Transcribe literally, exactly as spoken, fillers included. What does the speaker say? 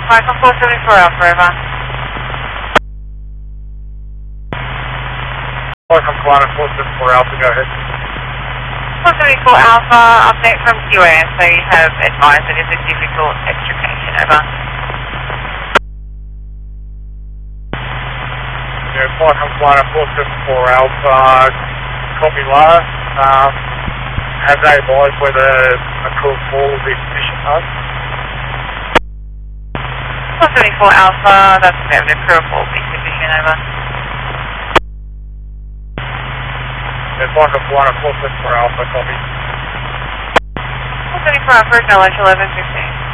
Michael four seventy-four Alpha, over. Welcome, Flight four seventy-four Alpha, go ahead. four seventy-four Alpha, update from Q A, so you have advised that it's a difficult extrication, over. Yeah, welcome, Flight four seventy-four Alpha, copy low. Um, have they advised whether a crew of four will be sufficient, though? four seventy-four Alpha, that's affirmative, crew of four will be sufficient, over. Yeah, welcome, Flight four seventy-four Alpha, copy. four seventy-four Alpha, acknowledge eleven fifteen.